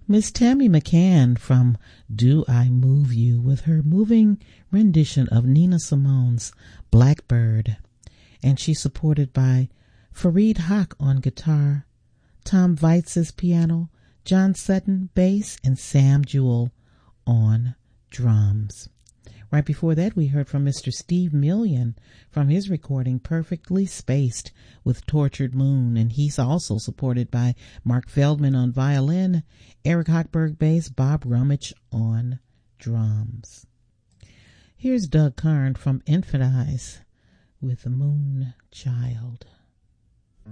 Miss Tammy McCann from Do I Move You with her moving rendition of Nina Simone's Blackbird. And she's supported by Fareed Haq on guitar, Tom Weitz's piano, John Sutton bass, and Sam Jewell on drums. Right before that, we heard from Mr. Steve Million from his recording Perfectly Spaced with Tortured Moon, and he's also supported by Mark Feldman on violin, Eric Hochberg bass, Bob Rummage on drums. Here's Doug Karn from Infant Eyes with The Moon Child.